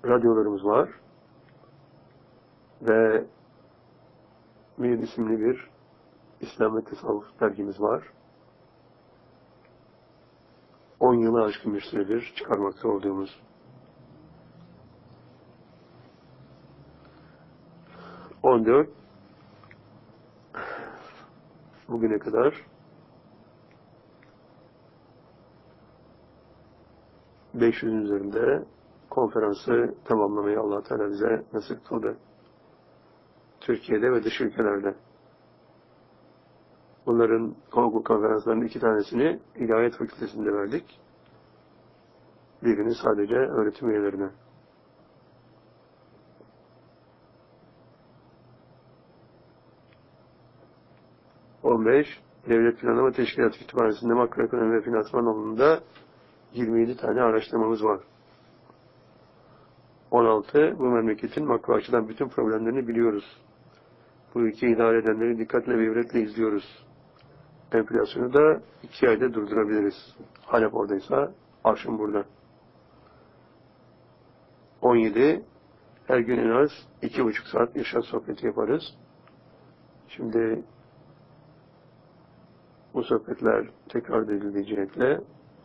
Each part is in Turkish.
radyolarımız var ve Mir isimli bir İslam ve Tasavvuf dergimiz var. 10 yılı aşkın bir süredir çıkarmakta olduğumuz 14 bugüne kadar 500'ün üzerinde konferansı tamamlamayı Allah Teala bize nasip kıldı. Türkiye'de ve dış ülkelerde. Bunların konferanslarının 2 tanesini İlahiyat Fakültesi'nde verdik. Birini sadece öğretim üyelerine. Devlet Planlama Teşkilatı Kütüphanesi'nde makroekonomi ve finansman alanında 27 tane araştırmamız var. 16. Bu memleketin makro açıdan bütün problemlerini biliyoruz. Bu ülkeyi idare edenleri dikkatle ve ibretle izliyoruz. Enflasyonu da 2 ayda durdurabiliriz. Halep oradaysa arşın burada. 17. Her gün en az 2,5 saat irşad sohbeti yaparız. Şimdi bu sohbetler tekrar edildiği cihetle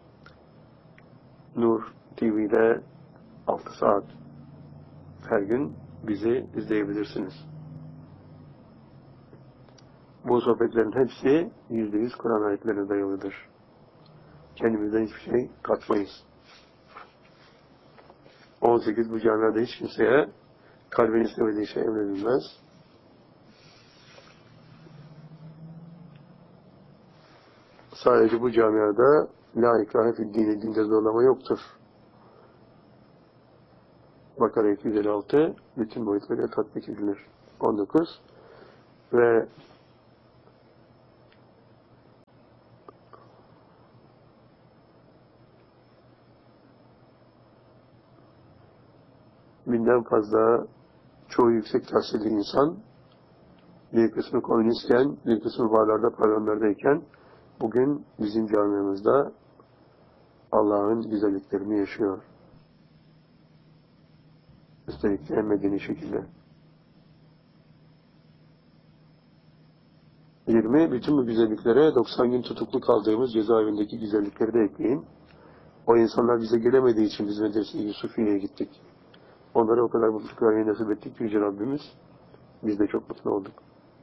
Nur TV'de 6 saat her gün bizi izleyebilirsiniz. Bu sohbetlerin hepsi %100 Kur'an ayetlerine dayalıdır. Kendimizden hiçbir şey katmayız. 18. Bu camiada hiç kimseye kalbin istemediği şey emredilmez. Sadece bu camiada la ikrahe fid dini, dinde zorlama yoktur. Bakara 256 bütün boyutlarıyla tatbik edilir. 19 ve binden fazla çoğu yüksek tahsilli insan, bir kısmı komünistken, bir kısmı barlarda, pavyonlardayken bugün bizim camiamızda Allah'ın güzelliklerini yaşıyor. Üstelik de medeni şekilde. 20. Bütün bu güzelliklere 90 gün tutuklu kaldığımız cezaevindeki güzellikleri de ekleyin. O insanlar bize gelemediği için biz Medrese-i Yusufiye'ye gittik. Onlara o kadar mutluluk vermeyi nasip ettik ki Yüce Rabbimiz. Biz de çok mutlu olduk.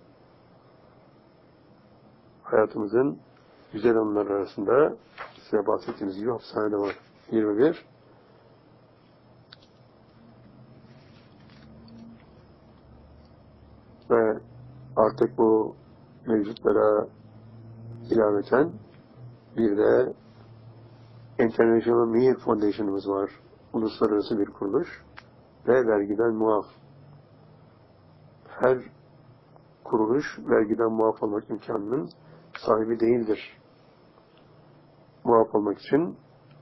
Hayatımızın güzel anılar arasında size bahsettiğimiz gibi hapishanede var. 21. Ve artık bu mevcutlara ilaveten bir de International Mir Foundation'ımız var. Uluslararası bir kuruluş ve vergiden muaf. Her kuruluş vergiden muaf olmak imkanının sahibi değildir. Muaf olmak için,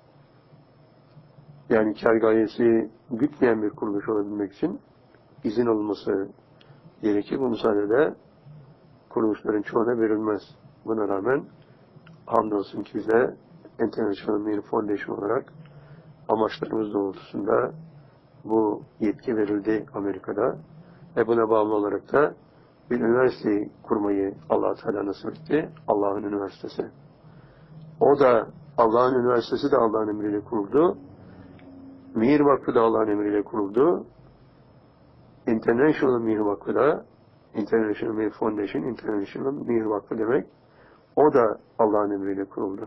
yani kar gayesi gütmeyen bir kuruluş olabilmek için izin alınması gerekir. Bu müsaade kuruluşların çoğuna verilmez. Buna rağmen hamdolsun ki bize International Mir Foundation olarak amaçlarımız doğrultusunda bu yetki verildi Amerika'da ve buna bağımlı olarak da bir üniversiteyi kurmayı Allah Teala nasip etti. Allah'ın üniversitesi. O da Allah'ın üniversitesi de Allah'ın emriyle kuruldu. Mir Vakfı da Allah'ın emriyle kuruldu. International Mir Vakfı da International Mir Foundation, International Mir Vakfı demek. O da Allah'ın emriyle kuruldu.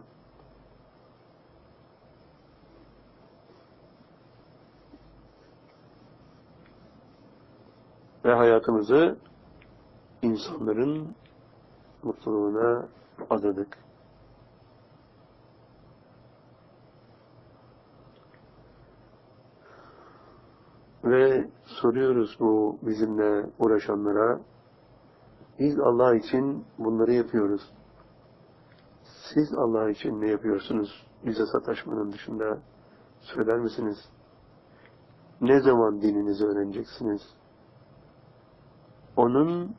Ve hayatımızı insanların mutluluğuna adadık. Ve soruyoruz bu bizimle uğraşanlara, biz Allah için bunları yapıyoruz. Siz Allah için ne yapıyorsunuz? Bize sataşmanın dışında söyler misiniz? Ne zaman dininizi öğreneceksiniz? Onun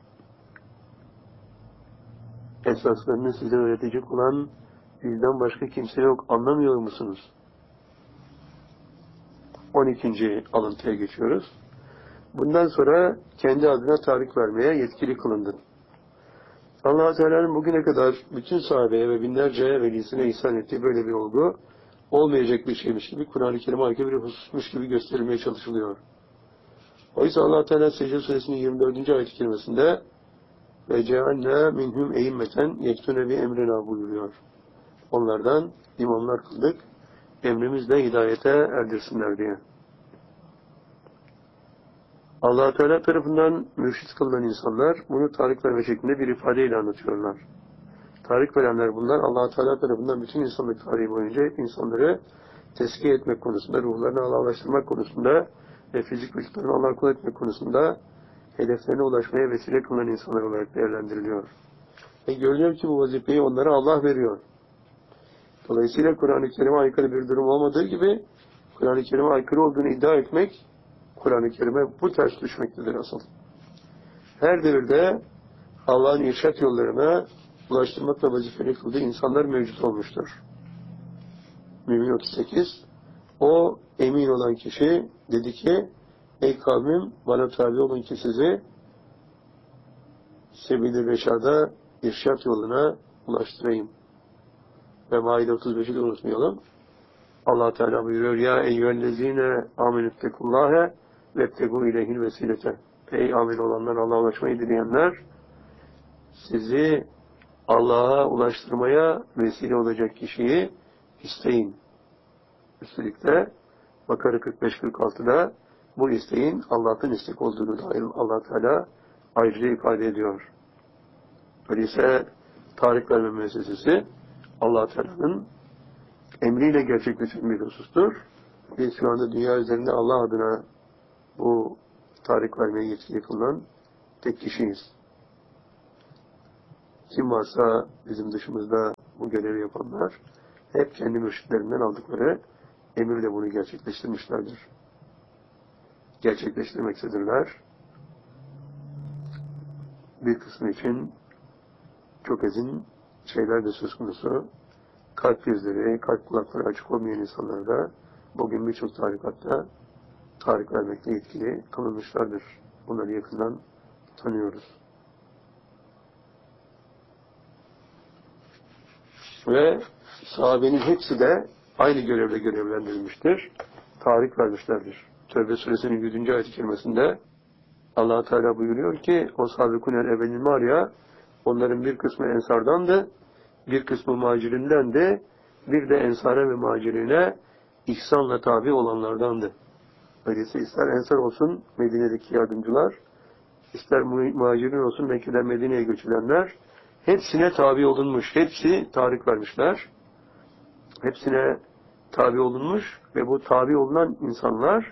esaslarını size öğretecek olan bizden başka kimse yok. Anlamıyor musunuz? 12. alıntıya geçiyoruz. Bundan sonra kendi adına tarih vermeye yetkili kılındın. Allah Teala'nın bugüne kadar bütün sahabeye ve binlerce velisine ihsan ettiği böyle bir olgu olmayacak bir şeymiş gibi, Kur'an-ı Kerim'e aykırı bir hususmuş gibi gösterilmeye çalışılıyor. Oysa Allah Teala Secde Suresinin 24. ayet-i kerimesinde ve cealna minhum e'immeten yektune bi emrina buyuruyor. Onlardan imamlar kıldık, emrimizle hidayete erdirsinler diye. Allah Teala tarafından mürşit kılınan insanlar bunu tarih verme şeklinde bir ifadeyle anlatıyorlar. Tarih verenler bunlar, Allah Teala tarafından bütün insanlık tarihi boyunca insanları tezkiye etmek konusunda, ruhlarını Allah'laştırmak konusunda ve fizik vücutlarını Allah'a kul etmek konusunda hedeflerine ulaşmaya vesile kılınan insanlar olarak değerlendiriliyor. Ve görülüyor ki bu vazifeyi onlara Allah veriyor. Dolayısıyla Kur'an-ı Kerim'e aykırı bir durum olmadığı gibi, Kur'an-ı Kerim'e aykırı olduğunu iddia etmek, Kur'an-ı Kerim'e bu ters düşmektedir asıl. Her devirde Allah'ın irşat yollarına ulaştırmakla vazifeli kıldığı insanlar mevcut olmuştur. Mümin 38, o emin olan kişi dedi ki, ey kavmim bana tabi olun ki sizi Sebil-i Reşad'a irşat yoluna ulaştırayım. Ve Maide 35'i de unutmayalım. Allah Teala buyuruyor, ya eyyühellezine amenüttekullâhe vettegû ileyhil vesilete. Ey amin olanlar, Allah'a ulaşmayı dileyenler, sizi Allah'a ulaştırmaya vesile olacak kişiyi isteyin. Üstelik de Bakara 45-46'da bu isteğin Allah'tan istek olduğunu dair Allah Teala ayrıca ifade ediyor. Öyleyse tarih verme meselesi Allah Teala'nın emriyle gerçekleşen bir husustur. Biz şu anda dünya üzerinde Allah adına bu tarih vermeye yetkili kılınan tek kişiyiz. Kim varsa bizim dışımızda bu görevi yapanlar hep kendi mürşitlerinden aldıkları emirle bunu gerçekleştirmişlerdir. Gerçekleştirmektedirler. Bir kısmı için çok ezin şeyler de söz konusu. Kalp gözleri, kalp kulakları açık olmayan insanlar da bugün birçok tarikatta tarih vermekle yetkili kılınmışlardır. Bunları yakından tanıyoruz. Ve sahabenin hepsi de aynı görevle görevlendirilmiştir. Tarih vermişlerdir. Tevbe suresinin 100. ayet-i kerimesinde Allah Teala buyuruyor ki o sabikunel evvelin var ya, onların bir kısmı ensardandı, bir kısmı muhacirindendi, bir de ensara ve muhacirine ihsanla tabi olanlardandı. Öyleyse ister ensar olsun Medine'deki yardımcılar, ister muhacirin olsun Mekke'den Medine'ye göçülenler, hepsine tabi olunmuş, hepsi tarih vermişler. Hepsine tabi olunmuş ve bu tabi olunan insanlar,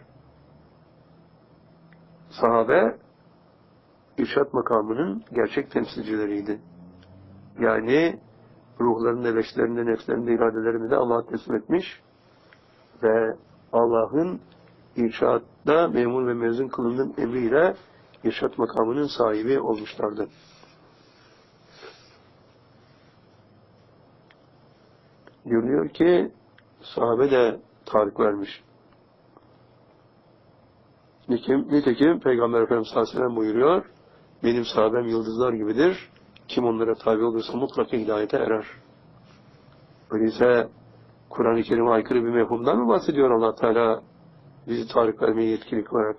sahabe, irşat makamının gerçek temsilcileriydi. Yani ruhlarını, leşlerini, nefslerini, iradelerini de Allah'a teslim etmiş ve Allah'ın irşatta memur ve mezun kılının emriyle irşat makamının sahibi olmuşlardı. Görülüyor ki sahabe de tarih vermiş. Nitekim Peygamber Efendimiz sallallahu aleyhi ve sellem buyuruyor, benim sahabem yıldızlar gibidir, kim onlara tabi olursa mutlaka hidayete erer. Öyleyse Kur'an-ı Kerim'e aykırı bir mefhumdan mı bahsediyor Allah Teala bizi tarih vermeye yetkili kılarak?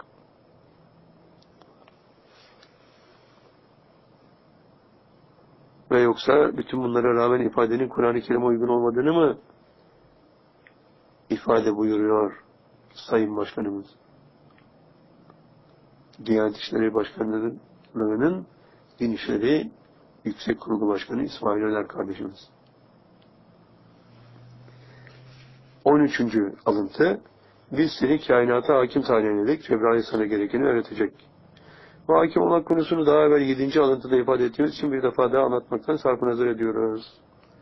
Ve yoksa bütün bunlara rağmen ifadenin Kur'an-ı Kerim'e uygun olmadığını mı ifade buyuruyor Sayın Başkanımız? Diyanet İşleri Başkanlığı'nın Din İşleri Yüksek Kurulu Başkanı İsmail Öner kardeşimiz. 13. alıntı. Biz seni kainata hakim tayin ederek Cebrail sana gerekeni öğretecek. Bu hakim olmak konusunu daha evvel 7. alıntıda ifade ettiğimiz için bir defa daha anlatmaktan sarfınazır ediyoruz.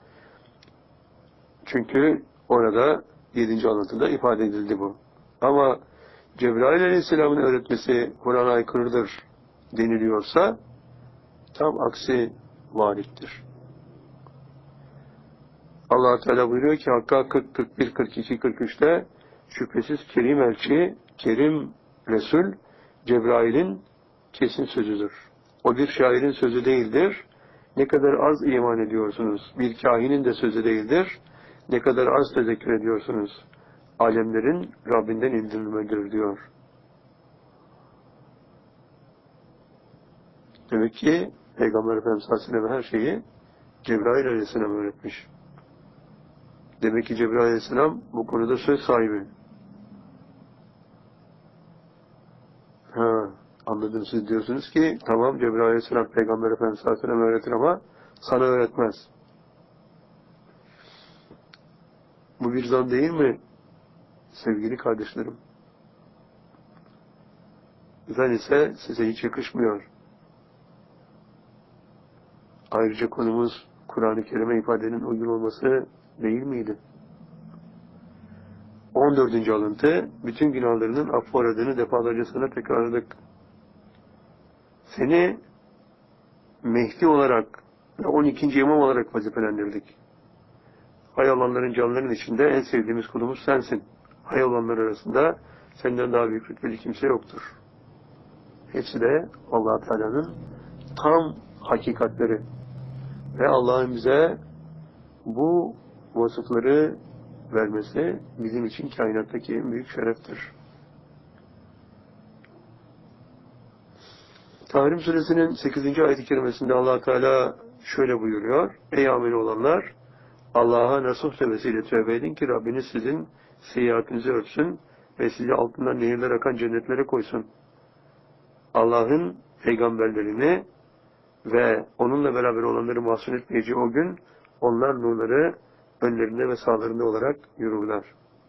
Çünkü orada 7. alıntıda ifade edildi bu. Ama Cebrail Aleyhisselam'ın öğretmesi Kur'an'a aykırıdır deniliyorsa tam aksi varittir. Allah Teala buyuruyor ki Hakka 40, 41, 42, 43'te şüphesiz Kerim elçi, Kerim Resul, Cebrail'in kesin sözüdür. O bir şairin sözü değildir. Ne kadar az iman ediyorsunuz. Bir kahinin de sözü değildir. Ne kadar az tezekkür ediyorsunuz. Alemlerin Rabbinden indirilmedir diyor. Demek ki Peygamber Efendimiz Aleyhisselam her şeyi Cebrail Aleyhisselam öğretmiş. Demek ki Cebrail Aleyhisselam bu konuda söz sahibi. Anladım, siz diyorsunuz ki tamam Cebrail Aleyhisselam Peygamber Efendimiz Aleyhisselam öğretir ama sana öğretmez. Bu bir zan değil mi sevgili kardeşlerim? Zan ise size hiç yakışmıyor. Ayrıca konumuz Kur'an-ı Kerim'e ifadenin uygun olması değil miydi? 14. alıntı, bütün günahlarının affı aradığını defalarca sana tekrarladık. Seni Mehdi olarak ve 12. imam olarak vazifelendirdik. Hay olanların canlıların içinde en sevdiğimiz kulumuz sensin. Hay olanlar arasında senden daha büyük rütbeli kimse yoktur. Hepsi de Allah Teala'nın tam hakikatleri. Ve Allah'ın bize bu vasıfları vermesi bizim için kainattaki en büyük şereftir. Tahrim Suresinin 8. ayet-i kerimesinde Allah Teala şöyle buyuruyor: Ey ameli olanlar, Allah'a nasuh tövbesiyle tövbe edin ki Rabbiniz sizin seyyiatinizi örtsün ve sizi altından nehirler akan cennetlere koysun. Allah'ın peygamberlerini ve onunla beraber olanları mahzun etmeyeceği o gün onlar nurları önlerinde ve sağlarında olarak yürürler.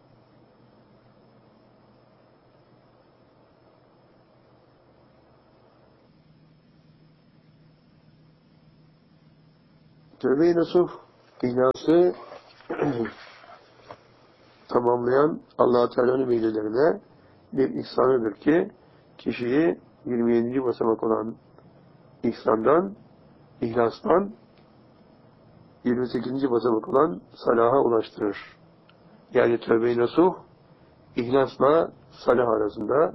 Tövbe-i nasuh ihlası tamamlayan Allah-u Teala'nın velilerine bir ihsanıdır ki kişiyi 27. basamak olan ihsandan, ihlastan 28. basamak olan salaha ulaştırır. Yani tövbe-i nasuh ihlasla salah arasında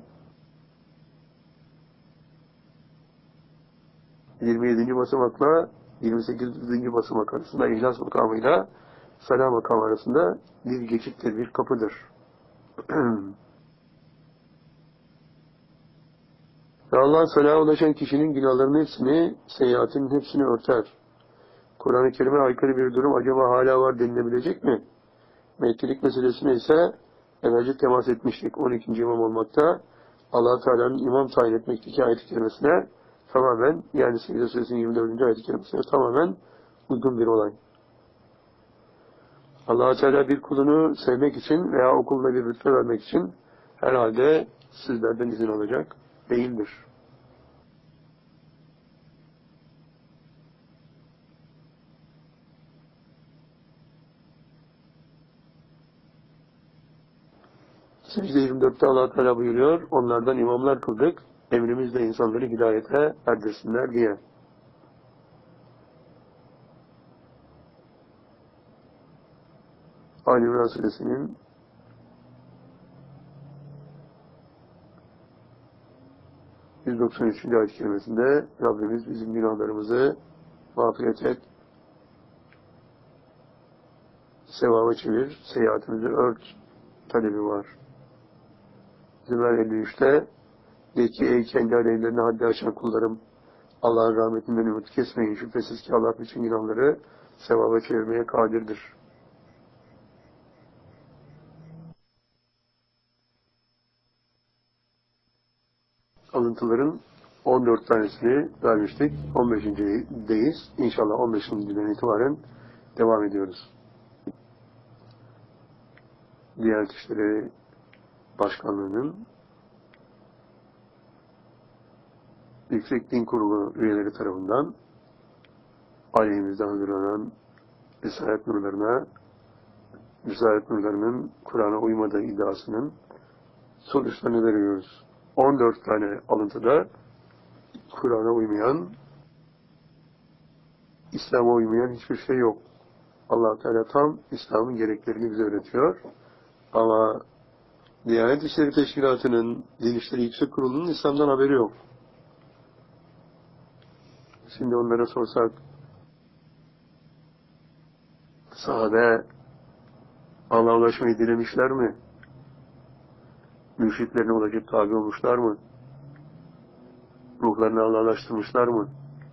27. basamakla 28. basamak arasında ihlas makamıyla salah makamı arasında bir geçittir, bir kapıdır. Ve Allah salaha ulaşan kişinin günahlarının hepsini, seyyiatinin hepsini örter. Kur'an-ı Kerim'e aykırı bir durum acaba hala var denilebilecek mi? Mehdilik meselesine ise evvelce temas etmiştik. 12. imam olmakta, Allah Teala'nın imam tayin etmekteki ayet-i kerimesine tamamen, yani Secde Suresinin 24. ayet-i kerimesine tamamen uygun bir olay. Allah Teala bir kulunu sevmek için veya o kuluna bir rütbe vermek için herhalde sizlerden izin alacak değildir. Secde 24'te Allah Teala buyuruyor, onlardan imamlar kıldık, emrimizle insanları hidayete erdirsinler diye. Ali İmran Suresinin 193. ayet-i kerimesinde Rabbimiz bizim günahlarımızı mağfiret et, sevaba çevir, seyyiatimizi ört talebi var. Zümer 53'te de ki ey kendi aleyhlerine haddi aşan kullarım, Allah'ın rahmetinden ümit kesmeyin. Şüphesiz ki Allah bütün günahları sevaba çevirmeye kadirdir. Alıntıların 14 tanesini vermiştik. 15.deyiz. İnşallah 15.den itibaren devam ediyoruz. Diyanet İşleri Başkanlığı'nın Yüksek Din Kurulu üyeleri tarafından aleyhimizde hazırlanan Risalet nurlarının Kur'an'a uymadığı iddiasının sonuçlarını veriyoruz. 14 tane alıntıda Kur'an'a uymayan, İslam'a uymayan hiçbir şey yok. Allah-u Teala tam İslam'ın gereklerini bize öğretiyor. Ama Diyanet İşleri Teşkilatı'nın, Din İşleri Yüksek Kurulu'nun İslam'dan haberi yok. Şimdi onlara sorsak, sahabe Allah'a ulaşmayı dilemişler mi? Mürşitlerine ulaşıp tabi olmuşlar mı? Ruhlarını Allah'laştırmışlar mı?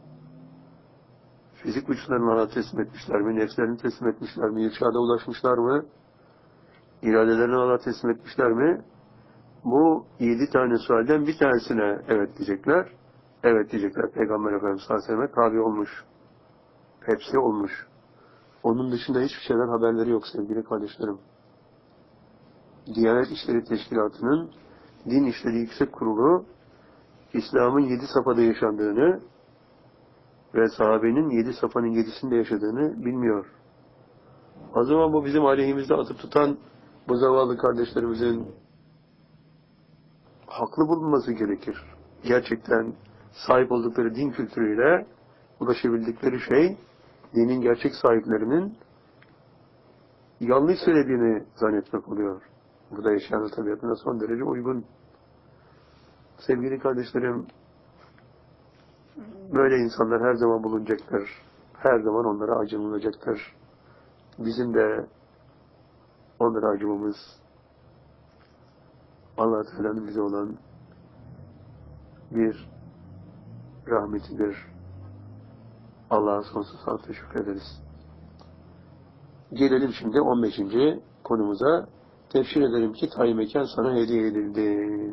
Fizik güçlerini Allah'a teslim etmişler mi? Nefslerini teslim etmişler mi? İrşada ulaşmışlar mı? İradelerini Allah'a teslim etmişler mi? Bu 7 tane sualden bir tanesine evet diyecekler. Evet diyecekler. Peygamber Efendimiz sallallahu aleyhi ve sellem'e tabi olmuş. Hepsi olmuş. Onun dışında hiçbir şeyden haberleri yok sevgili kardeşlerim. Diyanet İşleri Teşkilatı'nın Din İşleri Yüksek Kurulu İslam'ın 7 safhada yaşandığını ve sahabenin 7 safhanın 7'sinde yaşadığını bilmiyor. O zaman bu bizim aleyhimizde atıp tutan bu zavallı kardeşlerimizin haklı bulunması gerekir. Gerçekten sahip oldukları din kültürüyle ulaşabildikleri şey, dinin gerçek sahiplerinin yanlış söylediğini zannetmek oluyor. Bu da yaşayan tabiatına son derece uygun. Sevgili kardeşlerim, böyle insanlar her zaman bulunacaktır. Her zaman onlara acınılacaktır. Bizim de onlara acımamız Allah Teala'nın bize olan bir rahmetidir. Allah'a sonsuz hamdle şükrederiz. Gelelim şimdi 15. konumuza. Tefsir ederim ki tayin mekan sana hediye edildi.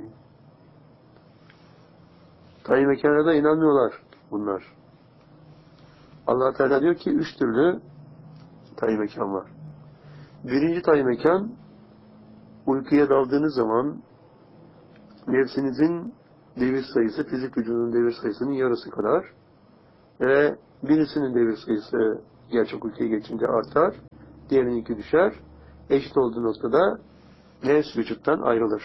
Tayin mekana da inanmıyorlar bunlar. Allah Teala diyor ki 3 türlü tayin mekan var. Birinci tayin mekan, uykuya daldığınız zaman nefsinizin devir sayısı, fizik vücudunun devir sayısının yarısı kadar ve birisinin devir sayısı gerçek uykuya geçince artar, diğerininki düşer. Eşit olduğu noktada nefs vücuttan ayrılır.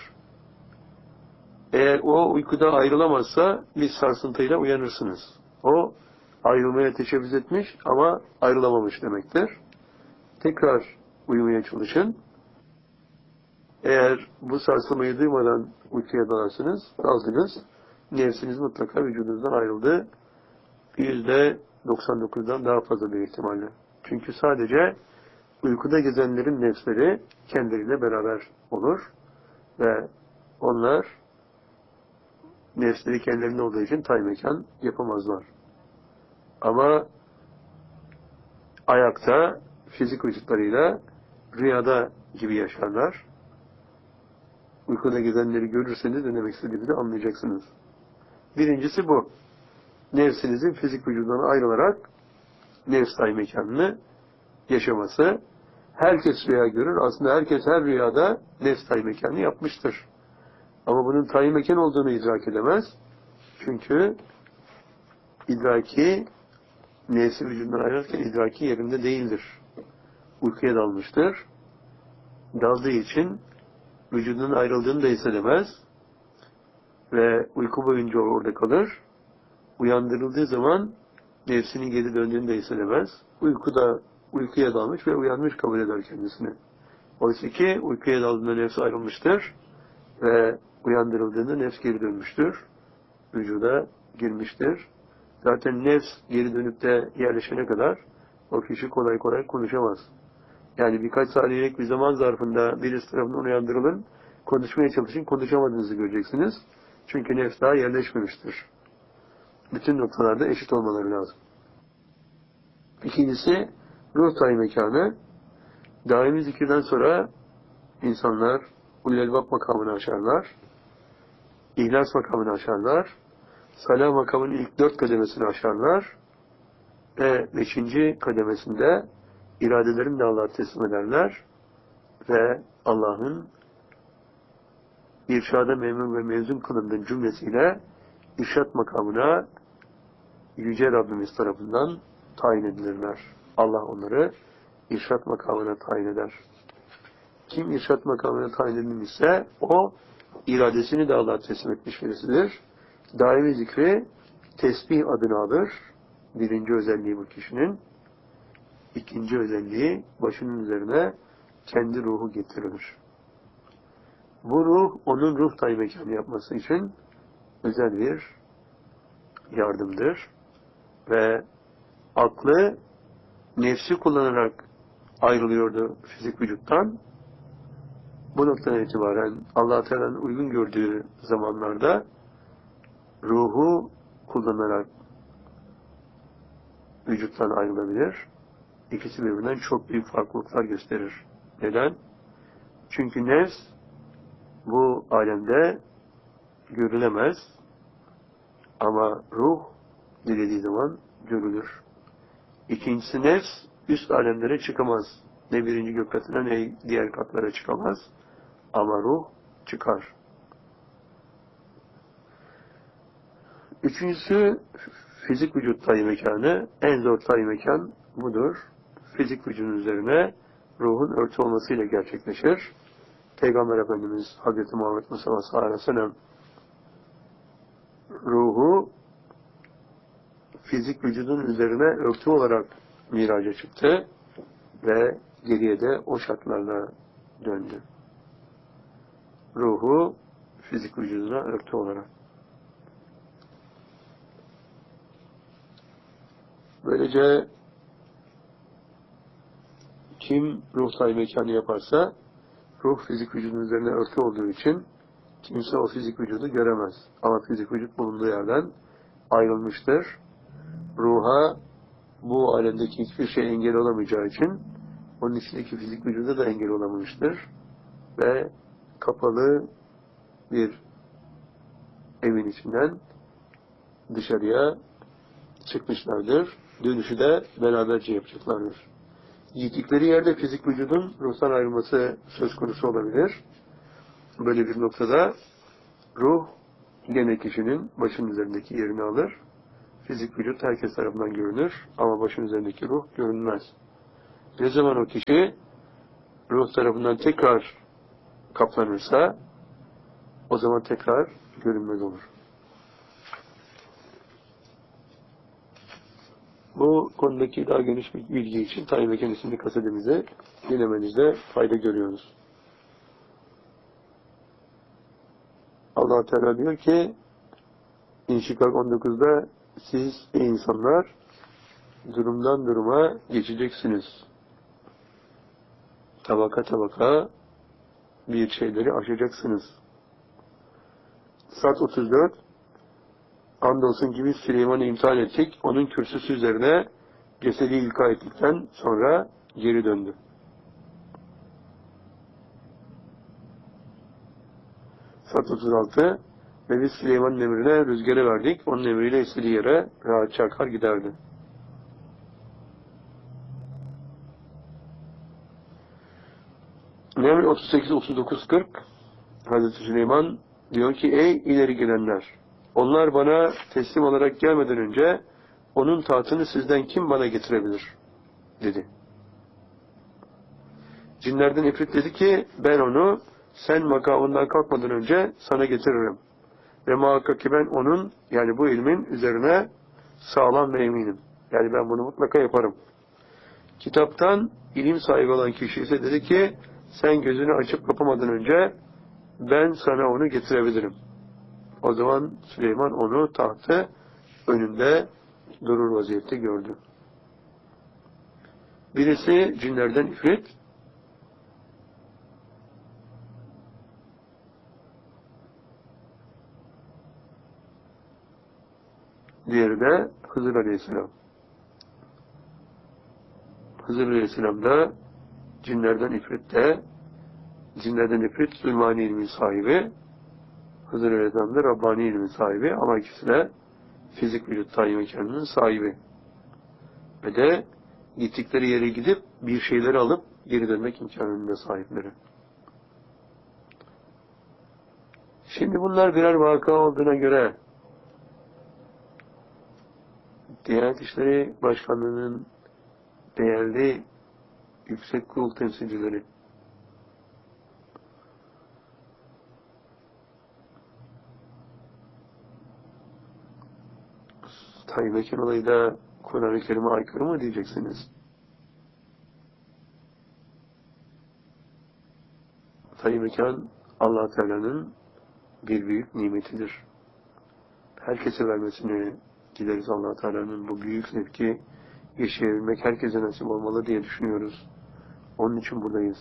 Eğer o uykuda ayrılamazsa bir sarsıntıyla uyanırsınız. O ayrılmaya teşebbüs etmiş ama ayrılamamış demektir. Tekrar uyumaya çalışın. Eğer bu sarsılmayı duymadan uykuya daldınız, nefsiniz mutlaka vücudunuzdan ayrıldı. %99'dan daha fazla bir ihtimalle. Çünkü sadece uykuda gezenlerin nefsleri kendileriyle beraber olur ve onlar nefsleri kendilerinde olduğu için tayin mekan yapamazlar. Ama ayakta fizik vücutlarıyla rüyada gibi yaşarlar. Uykuda gezenleri görürseniz ne demek istediğimizi anlayacaksınız. Birincisi bu. Nefsinizin fizik vücudundan ayrılarak nefs tayin mekanını yaşaması. Herkes rüya görür. Aslında herkes her rüyada nefs tayin mekanını yapmıştır. Ama bunun tayin mekan olduğunu idrak edemez. Çünkü idraki nefsi vücudundan ayrılırken idraki yerinde değildir. Uykuya dalmıştır. Daldığı için vücudunun ayrıldığını da hissedemez ve uyku boyunca orada kalır. Uyandırıldığı zaman nefsinin geri döndüğünü de hissedemez. Uykuya dalmış ve uyanmış kabul eder kendisini. Oysa ki uykuya daldığında nefs ayrılmıştır ve uyandırıldığında nefs geri dönmüştür. Vücuda girmiştir. Zaten nefs geri dönüp de yerleşene kadar o kişi kolay kolay konuşamaz. Yani birkaç saniyelik bir zaman zarfında birisi tarafından uyandırılın, konuşmaya çalışın, konuşamadığınızı göreceksiniz. Çünkü nefs daha yerleşmemiştir. Bütün noktalarda eşit olmaları lazım. İkincisi, ruh tayin mekanı. Daimi zikirden sonra insanlar ulul-elbab makamını aşarlar, ihlas makamını aşarlar, salah makamının ilk 4 kademesini aşarlar ve 5. kademesinde iradelerini de Allah'a teslim ederler ve Allah'ın irşada memnun ve mezun kılındığın cümlesiyle irşat makamına Yüce Rabbimiz tarafından tayin edilirler. Allah onları irşat makamına tayin eder. Kim irşat makamına tayin edilmişse o iradesini de Allah'a teslim etmiş birisidir. Daimi zikri tesbih adını alır. Birinci özelliği bu kişinin. İkinci özelliği başının üzerine kendi ruhu getirir. Bu ruh, onun ruh tayi mekanı yapması için özel bir yardımdır. Ve aklı nefsi kullanarak ayrılıyordu fizik vücuttan. Bu noktadan itibaren Allah-u Teala'nın uygun gördüğü zamanlarda ruhu kullanarak vücuttan ayrılabilir. İkisi birbirinden çok büyük farklılıklar gösterir. Neden? Çünkü nefs bu alemde görülemez ama ruh dilediği zaman görülür. İkincisi nefs üst alemlere çıkamaz. Ne birinci gök katına ne diğer katlara çıkamaz. Ama ruh çıkar. Üçüncüsü fizik vücut tayi mekanı. En zor tayi mekan budur. Fizik vücudun üzerine ruhun örtü olmasıyla gerçekleşir. Peygamber Efendimiz Hazreti Muhammed Mustafa sallallahu aleyhi ve sellem ruhu fizik vücudun üzerine örtü olarak miraca çıktı ve geriye de o şartlarla döndü. Ruhu fizik vücuduna örtü olarak. Böylece kim ruh tayi mekanı yaparsa ruh fizik vücudun üzerine örtü olduğu için kimse o fizik vücudu göremez. Ama fizik vücut bulunduğu yerden ayrılmıştır. Ruha bu alemdeki hiçbir şey engel olamayacağı için onun içindeki fizik vücuda da engel olamamıştır. Ve kapalı bir evin içinden dışarıya çıkmışlardır. Dönüşü de beraberce yapacaklardır. Gittikleri yerde fizik vücudun ruhtan ayrılması söz konusu olabilir. Böyle bir noktada ruh gene kişinin başının üzerindeki yerini alır. Fizik vücut herkes tarafından görünür ama başın üzerindeki ruh görünmez. Ne zaman o kişi ruh tarafından tekrar kaplanırsa o zaman tekrar görünmez olur. Bu konudaki daha geniş bir bilgi için tayi mekan isimli kasetimizi dinlemenizde fayda görüyoruz. Allah Teala diyor ki İnşikak 19'da siz ey insanlar durumdan duruma geçeceksiniz. Tabaka tabaka bir şeyleri aşacaksınız. Sat 34 andolsun ki biz Süleyman'ı imtihan ettik. Onun kürsüsü üzerine cesedi ilka ettikten sonra geri döndü. Sat 36 ve biz Süleyman'ın emrine rüzgarı verdik. Onun emriyle istediği yere rahatça akar giderdi. Neml 38, 39, 40 Hazreti Süleyman diyor ki ey ileri gelenler onlar bana teslim olarak gelmeden önce onun tahtını sizden kim bana getirebilir? Dedi. Cinlerden ifrit dedi ki ben onu sen makamından kalkmadan önce sana getiririm. Ve muhakkak ki ben onun yani bu ilmin üzerine sağlam ve eminim. Yani ben bunu mutlaka yaparım. Kitaptan ilim sahibi olan kişi ise dedi ki sen gözünü açıp kapamadan önce ben sana onu getirebilirim. O zaman Süleyman onu tahtı önünde durur vaziyette gördü. Birisi cinlerden ifrit, diğeri de Hızır Aleyhisselam. Hızır Aleyhisselam da cinlerden ifrit zulmani ilmin sahibi, Hızır Aleyhisselam da Rabbani ilmin sahibi ama ikisi de fizik vücut tayi mekanının sahibi. Ve de gittikleri yere gidip bir şeyleri alıp geri dönmek imkanının da sahipleri. Şimdi bunlar birer vaka olduğuna göre Diyanet İşleri Başkanlığı'nın değerli yüksek kurul temsilcileri tayi mekan olayı da Kur'an-ı Kerim'e aykırı mı diyeceksiniz? Tayi mekan Allah Teala'nın bir büyük nimetidir. Herkese vermesini dileriz Allah Teala'nın. Bu büyük zevki yaşayabilmek herkese nasip olmalı diye düşünüyoruz. Onun için buradayız.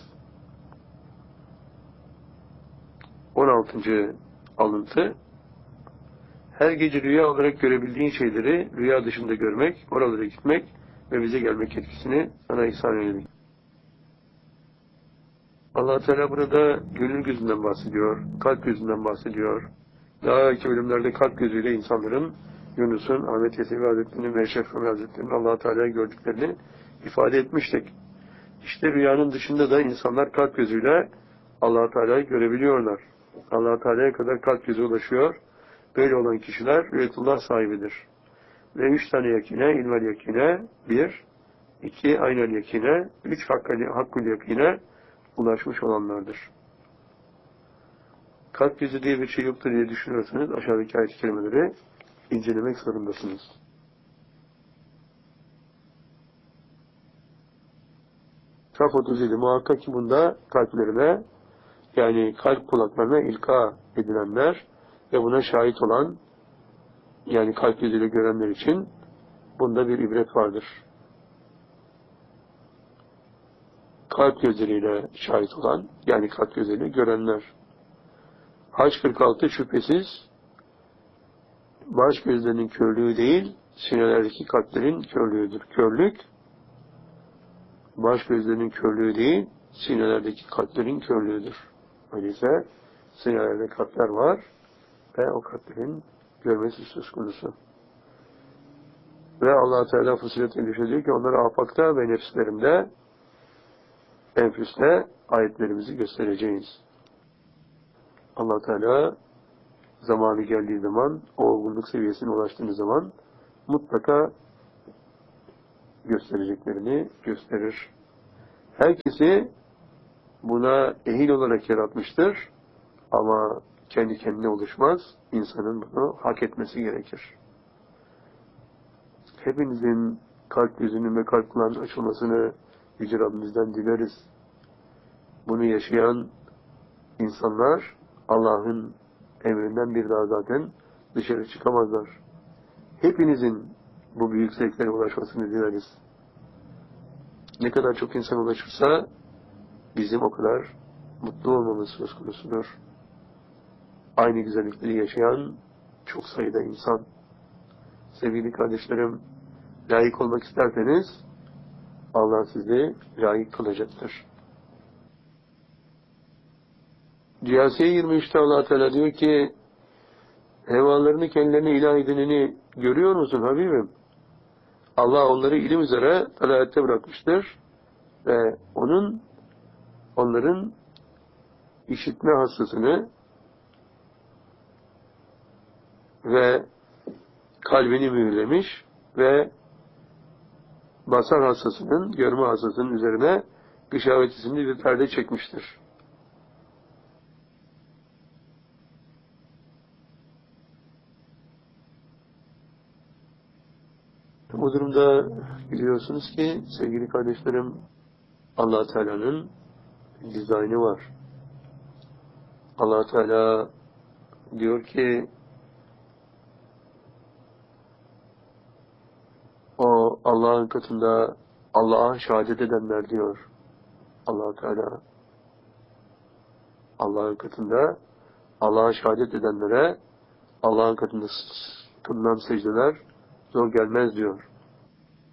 16. alıntı. Her gece rüya olarak görebildiğin şeyleri rüya dışında görmek, oralara gitmek ve bize gelmek etkisini sana ihsan eyledik. Allah Teala burada gönül gözünden bahsediyor, kalp gözünden bahsediyor. Daha önceki bölümlerde kalp gözüyle insanların Yunus'un, Ahmet Yesevi Hazretleri'nin ve Eşref Rumi Hazretleri'nin Allah Teala'yı gördüklerini ifade etmiştik. İşte rüyanın dışında da insanlar kalp gözüyle Allah Teala'yı görebiliyorlar. Allah Teala'ya kadar kalp gözü ulaşıyor. Böyle olan kişiler rüyetullah sahibidir. Ve 3 tane yakine, ilmel yakine, 1, 2 aynel yakine, 3 hakkul yakine ulaşmış olanlardır. Kalp gözü diye bir şey yoktur diye düşünüyorsanız aşağıdaki ayet-i kerimeleri incelemek zorundasınız. Kaf 37 muhakkak ki bunda kalplerine, yani kalp kulaklarına ilka edilenler ve buna şahit olan, yani kalp gözüyle görenler için bunda bir ibret vardır. Kalp gözleriyle şahit olan, yani kalp gözüyle görenler. Hac 46 şüphesiz baş gözlerinin körlüğü değil, sinelerdeki kalplerin körlüğüdür. Körlük, baş gözlerinin körlüğü değil, sinelerdeki kalplerin körlüğüdür. Öyleyse sinelerde kalpler var ve o kalplerin görmesi söz konusu. Ve Allah Teala Fussilet diyor ki onlara afakta ve nefslerinde, enfüste ayetlerimizi göstereceğiz. Allah Teala zamanı geldiği zaman, o olgunluk seviyesine ulaştığınız zaman mutlaka göstereceklerini gösterir. Herkesi buna ehil olarak yaratmıştır ama kendi kendine oluşmaz. İnsanın bunu hak etmesi gerekir. Hepinizin kalp gözünün ve kalp kulağının açılmasını Yüce Rabbimizden dileriz. Bunu yaşayan insanlar Allah'ın emrinden bir daha zaten dışarı çıkamazlar. Hepinizin bu büyük zevklere ulaşmasını dileriz. Ne kadar çok insan ulaşırsa bizim o kadar mutlu olmamız söz konusudur. Aynı güzellikleri yaşayan çok sayıda insan. Sevgili kardeşlerim, layık olmak isterseniz Allah sizi layık kılacaktır. Cihasiye 23'te Allah Teala diyor ki hevalarını kendilerine ilah edineni görüyor musun Habibim? Allah onları ilim üzere talahette bırakmıştır ve onların işitme hassasını ve kalbini mühürlemiş ve basar hassasının, görme hassasının üzerine gışavet isimli bir perde çekmiştir. Bu durumda biliyorsunuz ki sevgili kardeşlerim Allah Teala'nın dizaynı var. Allah Teala diyor ki o Allah'ın katında Allah'a şehadet edenler diyor. Allah Teala Allah'ın katında Allah'a şehadet edenlere Allah'ın katında kılınan secdeler zor gelmez diyor.